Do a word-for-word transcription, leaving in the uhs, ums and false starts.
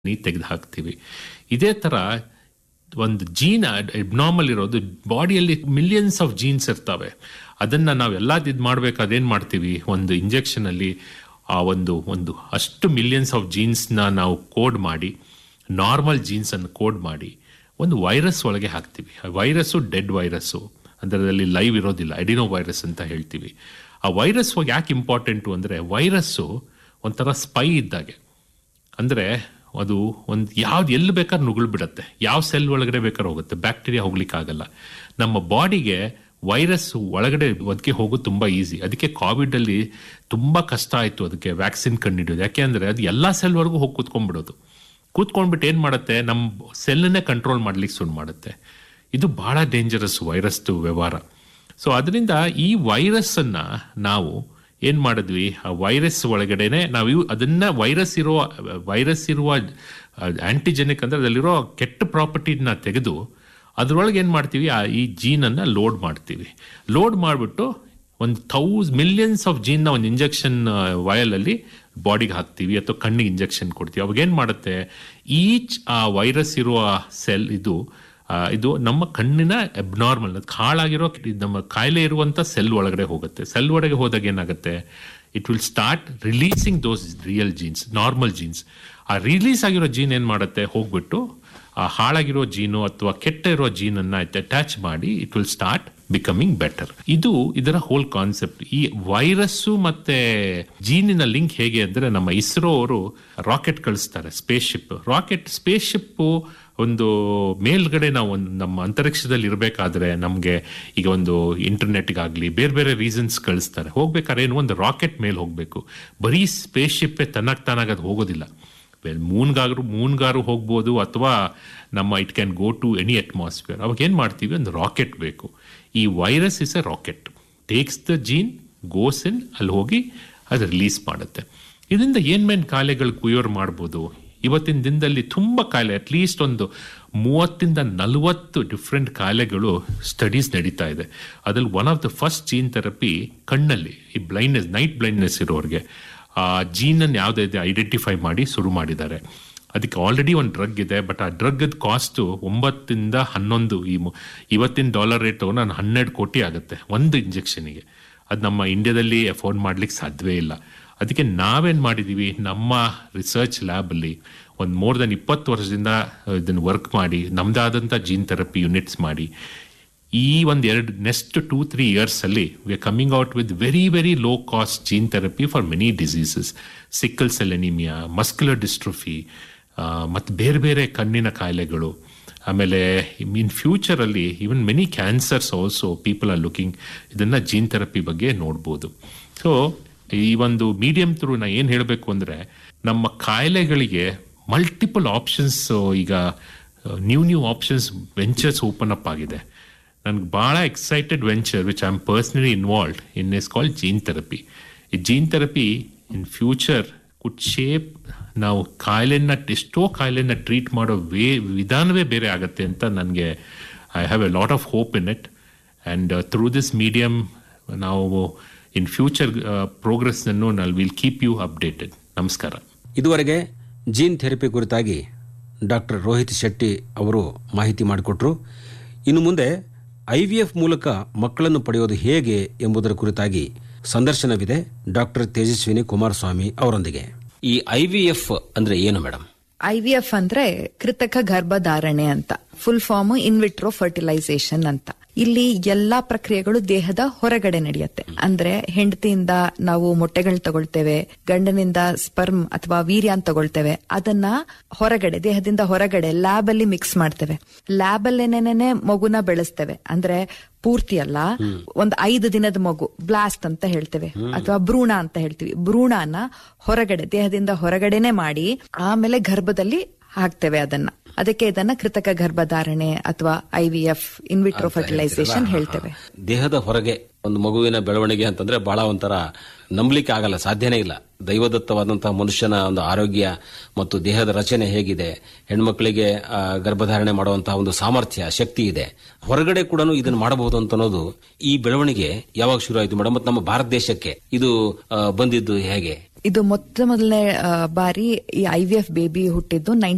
ತೆಗೆದು ಹಾಕ್ತೀವಿ. ಇದೇ ತರ ಒಂದು ಜೀನ್ ಅಬ್ನಾರ್ಮಲ್ ಇರೋದು ಬಾಡಿಯಲ್ಲಿ ಮಿಲಿಯನ್ಸ್ ಆಫ್ ಜೀನ್ಸ್ ಇರ್ತವೆ. ಅದನ್ನ ನಾವೆಲ್ಲ ಇದು ಮಾಡ್ಬೇಕು, ಅದೇನ್ ಮಾಡ್ತೀವಿ, ಒಂದು ಇಂಜೆಕ್ಷನ್ ಅಲ್ಲಿ ಆ ಒಂದು ಒಂದು ಅಷ್ಟು ಮಿಲಿಯನ್ಸ್ ಆಫ್ ಜೀನ್ಸ್ನ ನಾವು ಕೋಡ್ ಮಾಡಿ, ನಾರ್ಮಲ್ ಜೀನ್ಸ್ ಅನ್ನು ಕೋಡ್ ಮಾಡಿ ಒಂದು ವೈರಸ್ ಒಳಗೆ ಹಾಕ್ತೀವಿ. ಆ ವೈರಸ್ಸು ಡೆಡ್ ವೈರಸ್ಸು, ಅದರಲ್ಲಿ ಲೈವ್ ಇರೋದಿಲ್ಲ, ಎಡಿನೋ ವೈರಸ್ ಅಂತ ಹೇಳ್ತೀವಿ. ಆ ವೈರಸ್ ಯಾಕೆ ಇಂಪಾರ್ಟೆಂಟು ಅಂದರೆ, ವೈರಸ್ಸು ಒಂಥರ ಸ್ಪೈ ಇದ್ದಾಗೆ. ಅಂದರೆ ಅದು ಒಂದು ಯಾವ್ದು ಎಲ್ಲಿ ಬೇಕಾದ್ರೆ ನುಗ್ಳ್ಬಿಡತ್ತೆ, ಯಾವ ಸೆಲ್ ಒಳಗಡೆ ಬೇಕಾದ್ರೆ ಹೋಗುತ್ತೆ, ಬ್ಯಾಕ್ಟೀರಿಯಾ ಹೋಗ್ಲಿಕ್ಕಾಗಲ್ಲ. ನಮ್ಮ ಬಾಡಿಗೆ ವೈರಸ್ ಒಳಗಡೆ ಅದಕ್ಕೆ ಹೋಗೋದು ತುಂಬ ಈಸಿ. ಅದಕ್ಕೆ ಕೋವಿಡ್ ಅಲ್ಲಿ ತುಂಬ ಕಷ್ಟ ಆಯಿತು ಅದಕ್ಕೆ ವ್ಯಾಕ್ಸಿನ್ ಕಂಡುಹಿಡಿಯೋದು. ಯಾಕೆ ಅಂದರೆ ಅದು ಎಲ್ಲ ಸೆಲ್ವರೆಗೂ ಹೋಗಿ ಕೂತ್ಕೊಂಡ್ಬಿಡೋದು. ಕೂತ್ಕೊಂಡ್ಬಿಟ್ಟು ಏನು ಮಾಡುತ್ತೆ, ನಮ್ಮ ಸೆಲ್ಲನ್ನೇ ಕಂಟ್ರೋಲ್ ಮಾಡ್ಲಿಕ್ಕೆ ಶುರು ಮಾಡುತ್ತೆ. ಇದು ಬಹಳ ಡೇಂಜರಸ್ ವೈರಸ್ದು ವ್ಯವಹಾರ. ಸೊ ಅದರಿಂದ ಈ ವೈರಸ್ಸನ್ನು ನಾವು ಏನು ಮಾಡಿದ್ವಿ, ಆ ವೈರಸ್ ಒಳಗಡೆನೆ ನಾವು ಇವು ಅದನ್ನ ವೈರಸ್ ಇರೋ ವೈರಸ್ ಇರುವ ಆಂಟಿಜೆನಿಕ್ ಅಂದರೆ ಅದರಲ್ಲಿರೋ ಕೆಟ್ಟ ಪ್ರಾಪರ್ಟಿನ ತೆಗೆದು ಅದರೊಳಗೆ ಏನು ಮಾಡ್ತೀವಿ, ಆ ಈ ಜೀನನ್ನು ಲೋಡ್ ಮಾಡ್ತೀವಿ. ಲೋಡ್ ಮಾಡಿಬಿಟ್ಟು ಒಂದು ಥೌಸ್ ಮಿಲಿಯನ್ಸ್ ಆಫ್ ಜೀನ್ನ ಒಂದು ಇಂಜೆಕ್ಷನ್ ವಯಲಲ್ಲಿ ಬಾಡಿಗೆ ಹಾಕ್ತೀವಿ ಅಥವಾ ಕಣ್ಣಿಗೆ ಇಂಜೆಕ್ಷನ್ ಕೊಡ್ತೀವಿ. ಅವಾಗ ಏನು ಮಾಡುತ್ತೆ, ಈಚ್ ಆ ವೈರಸ್ ಇರುವ ಸೆಲ್ ಇದು ಇದು ನಮ್ಮ ಕಣ್ಣಿನ ಅಬ್ನಾರ್ಮಲ್ ಹಾಳಾಗಿರೋ ನಮ್ಮ ಕಾಯಿಲೆ ಇರುವಂಥ ಸೆಲ್ ಒಳಗಡೆ ಹೋಗುತ್ತೆ. ಸೆಲ್ ಒಳಗೆ ಹೋದಾಗ ಏನಾಗುತ್ತೆ, it will start releasing those real jeans, normal jeans. ಆ ರಿಲೀಸ್ ಆಗಿರೋ ಜೀನ್ ಏನು ಮಾಡುತ್ತೆ, ಹೋಗ್ಬಿಟ್ಟು ಆ ಹಾಳಾಗಿರೋ ಜೀನು ಅಥವಾ ಕೆಟ್ಟ ಇರೋ ಜೀನನ್ನು ಅಟ್ಯಾಚ್ ಮಾಡಿ it will start becoming better. ಇದು ಇದರ ಹೋಲ್ ಕಾನ್ಸೆಪ್ಟ್. ಈ ವೈರಸ್ಸು ಮತ್ತೆ ಜೀನಿನ ಲಿಂಕ್ ಹೇಗೆ ಅಂದರೆ, ನಮ್ಮ ಇಸ್ರೋ ಅವರು ರಾಕೆಟ್ ಕಳಿಸ್ತಾರೆ, space ship. Rocket space ship ಒಂದು ಮೇಲ್ಗಡೆ ನಾವು ಒಂದು ನಮ್ಮ ಅಂತರಿಕ್ಷದಲ್ಲಿ ಇರಬೇಕಾದ್ರೆ ನಮಗೆ ಈಗ ಒಂದು ಇಂಟರ್ನೆಟ್ಗಾಗಲಿ ಬೇರೆ ಬೇರೆ ರೀಸನ್ಸ್ ಕಳಿಸ್ತಾರೆ. ಹೋಗ್ಬೇಕಾದ್ರೆ ಏನು, ಒಂದು ರಾಕೆಟ್ ಮೇಲೆ ಹೋಗಬೇಕು. ಬರೀ ಸ್ಪೇಸ್ ಶಿಪ್ಪೇ ತನಕ ತಾನಾಗ ಅದು ಹೋಗೋದಿಲ್ಲ. ಮೂನ್ಗಾದ್ರು ಮೂನ್ಗಾರು ಹೋಗ್ಬೋದು, ಅಥವಾ ನಮ್ಮ it can go to any atmosphere. ಅವಾಗ ಏನು ಮಾಡ್ತೀವಿ, ಒಂದು ರಾಕೆಟ್ ಬೇಕು. ಈ virus is A rocket, takes the gene, goes in, ಅಲ್ಲಿ ಹೋಗಿ ಅದು ರಿಲೀಸ್ ಮಾಡುತ್ತೆ. ಇದರಿಂದ ಏನ್ಮೇನ್ ಕಾಯಿಲೆಗಳು ಕ್ಯೂರ್ ಮಾಡ್ಬೋದು. ಇವತ್ತಿನ ದಿನದಲ್ಲಿ ತುಂಬ ಕಾಯಿಲೆ, ಅಟ್ಲೀಸ್ಟ್ ಒಂದು ಮೂವತ್ತಿಂದ ನಲವತ್ತು ಡಿಫ್ರೆಂಟ್ ಕಾಯಿಲೆಗಳು ಸ್ಟಡೀಸ್ ನಡೀತಾ ಇದೆ. ಅದ್ರಲ್ಲಿ one of the first gene therapy ಕಣ್ಣಲ್ಲಿ ಈ ಬ್ಲೈಂಡ್ನೆಸ್, ನೈಟ್ ಬ್ಲೈಂಡ್ನೆಸ್ ಇರೋರಿಗೆ ಆ ಜೀನನ್ನು ಯಾವುದಿದೆ ಐಡೆಂಟಿಫೈ ಮಾಡಿ ಶುರು ಮಾಡಿದ್ದಾರೆ. ಅದಕ್ಕೆ ಆಲ್ರೆಡಿ ಒಂದು ಡ್ರಗ್ ಇದೆ, ಬಟ್ ಆ ಡ್ರಗ್ಗದ ಕಾಸ್ಟು ಒಂಬತ್ತಿಂದ ಹನ್ನೊಂದು ಈ ಇವತ್ತಿನ ಡಾಲರ್ ರೇಟ್ ನಾನು ಹನ್ನೆರಡು ಕೋಟಿ ಆಗುತ್ತೆ ಒಂದು ಇಂಜೆಕ್ಷನಿಗೆ. ಅದು ನಮ್ಮ ಇಂಡಿಯಾದಲ್ಲಿ ಅಫೋರ್ಡ್ ಮಾಡ್ಲಿಕ್ಕೆ ಸಾಧ್ಯವೇ ಇಲ್ಲ. ಅದಕ್ಕೆ ನಾವೇನು ಮಾಡಿದ್ದೀವಿ, ನಮ್ಮ ರಿಸರ್ಚ್ ಲ್ಯಾಬಲ್ಲಿ ಒಂದು ಮೋರ್ ದೆನ್ ಇಪ್ಪತ್ತು ವರ್ಷದಿಂದ ಇದನ್ನು ವರ್ಕ್ ಮಾಡಿ ನಮ್ಮದಾದಂಥ ಜೀನ್ ಥೆರಪಿ ಯೂನಿಟ್ಸ್ ಮಾಡಿ ಈ ಒಂದು ಎರಡು next two three ಇಯರ್ಸಲ್ಲಿ we are coming out with very very low cost gene therapy for many diseases, sickle cell anaemia, muscular dystrophy ಮತ್ತು ಬೇರೆ ಬೇರೆ ಕಣ್ಣಿನ ಕಾಯಿಲೆಗಳು. ಆಮೇಲೆ ಇನ್ ಫ್ಯೂಚರಲ್ಲಿ even many cancers also people are looking ಇದನ್ನು ಜೀನ್ ಥೆರಪಿ ಬಗ್ಗೆ ನೋಡ್ಬೋದು. So ಈ ಒಂದು ಮೀಡಿಯಂ ಥ್ರೂ ನಾ ಏನು ಹೇಳಬೇಕು ಅಂದರೆ, ನಮ್ಮ ಕಾಯಿಲೆಗಳಿಗೆ ಮಲ್ಟಿಪಲ್ ಆಪ್ಷನ್ಸ್, ಈಗ new new options ventures open up ಆಗಿದೆ. ನನಗೆ ಭಾಳ excited venture which I am personally involved in is called gene therapy. ಈ gene therapy in future could shape ನಾವು ಕಾಯಿಲೆನ ಎಷ್ಟೋ ಕಾಯಿಲೆನ ಟ್ರೀಟ್ ಮಾಡೋ ವೇ ವಿಧಾನವೇ ಬೇರೆ ಆಗುತ್ತೆ ಅಂತ ನನಗೆ I have A lot of hope in it. And through this medium ನಾವು ಇನ್ ಫ್ಯೂಚರ್ ಪ್ರೋಗ್ರೆಸ್ನನ್ನು ನಾವು ವಿಲ್ ಕೀಪ್ ಯು ಅಪ್ಡೇಟೆಡ್. ನಮಸ್ಕಾರ. ಇದುವರೆಗೆ ಜೀನ್ ಥೆರಪಿ ಕುರಿತಾಗಿ ಡಾಕ್ಟರ್ ರೋಹಿತ್ ಶೆಟ್ಟಿ ಅವರು ಮಾಹಿತಿ ಮಾಡಿಕೊಟ್ರು. ಇನ್ನು ಮುಂದೆ ಐ ವಿ ಎಫ್ ಮೂಲಕ ಮಕ್ಕಳನ್ನು ಪಡೆಯೋದು ಹೇಗೆ ಎಂಬುದರ ಕುರಿತಾಗಿ ಸಂದರ್ಶನವಿದೆ ಡಾಕ್ಟರ್ ತೇಜಸ್ವಿನಿ ಕುಮಾರಸ್ವಾಮಿ ಅವರೊಂದಿಗೆ. ಈ ಐ ವಿ ಎಫ್ ಅಂದ್ರೆ ಏನು ಮೇಡಮ್? ಐ ವಿ ಎಫ್ ಅಂದ್ರೆ ಕೃತಕ ಗರ್ಭಧಾರಣೆ ಅಂತ, ಫುಲ್ ಫಾರ್ಮ್ ಇನ್ವಿಟ್ರೋ ಫರ್ಟಿಲೈಸೇಷನ್ ಅಂತ. ಇಲ್ಲಿ ಎಲ್ಲಾ ಪ್ರಕ್ರಿಯೆಗಳು ದೇಹದ ಹೊರಗಡೆ ನಡೆಯುತ್ತೆ. ಅಂದ್ರೆ ಹೆಂಡತಿಯಿಂದ ನಾವು ಮೊಟ್ಟೆಗಳು ತಗೊಳ್ತೇವೆ, ಗಂಡನಿಂದ ಸ್ಪರ್ಮ್ ಅಥವಾ ವೀರ್ಯ ಅಂತ ತಗೊಳ್ತೇವೆ. ಅದನ್ನ ಹೊರಗಡೆ ದೇಹದಿಂದ ಹೊರಗಡೆ ಲ್ಯಾಬ್ ಅಲ್ಲಿ ಮಿಕ್ಸ್ ಮಾಡ್ತೇವೆ. ಲ್ಯಾಬ್ ಅಲ್ಲೇನೇನೆ ಮಗುನ ಬೆಳೆಸ್ತೇವೆ. ಅಂದ್ರೆ ಪೂರ್ತಿ ಅಲ್ಲ, ಒಂದು ಐದು ದಿನದ ಮಗು, ಬ್ಲಾಸ್ಟ್ ಅಂತ ಹೇಳ್ತೇವೆ ಅಥವಾ ಭ್ರೂಣ ಅಂತ ಹೇಳ್ತೀವಿ. ಭ್ರೂಣನ ಹೊರಗಡೆ ದೇಹದಿಂದ ಹೊರಗಡೆನೆ ಮಾಡಿ ಆಮೇಲೆ ಗರ್ಭದಲ್ಲಿ ಹಾಕ್ತೇವೆ ಅದನ್ನ. ಅದಕ್ಕೆ ಇದನ್ನ ಕೃತಕ ಗರ್ಭಧಾರಣೆ ಅಥವಾ I V F in vitro fertilisation ಹೇಳ್ತೇವೆ. ದೇಹದ ಹೊರಗೆ ಒಂದು ಮಗುವಿನ ಬೆಳವಣಿಗೆ ಅಂತಂದ್ರೆ ಬಹಳ ಒಂಥರ ನಂಬಲಿಕ್ಕೆ ಆಗಲ್ಲ, ಸಾಧ್ಯನೇ ಇಲ್ಲ. ದೈವದತ್ತವಾದಂತಹ ಮನುಷ್ಯನ ಒಂದು ಆರೋಗ್ಯ ಮತ್ತು ದೇಹದ ರಚನೆ ಹೇಗಿದೆ, ಹೆಣ್ಮಕ್ಳಿಗೆ ಗರ್ಭಧಾರಣೆ ಮಾಡುವಂತಹ ಒಂದು ಸಾಮರ್ಥ್ಯ, ಶಕ್ತಿ ಇದೆ. ಹೊರಗಡೆ ಕೂಡ ಇದನ್ನು ಮಾಡಬಹುದು ಅಂತ ಅನ್ನೋದು ಈ ಬೆಳವಣಿಗೆ ಯಾವಾಗ ಶುರು ಆಯಿತು ಮೇಡಮ್? ಮತ್ತು ನಮ್ಮ ಭಾರತ ದೇಶಕ್ಕೆ ಇದು ಬಂದಿದ್ದು ಹೇಗೆ? ಇದು ಮೊತ್ತ ಮೊದಲನೇ ಬಾರಿ ಈ ಐ ವಿ ಎಫ್ ಬೇಬಿ ಹುಟ್ಟಿದ್ದು ನೈನ್ಟೀನ್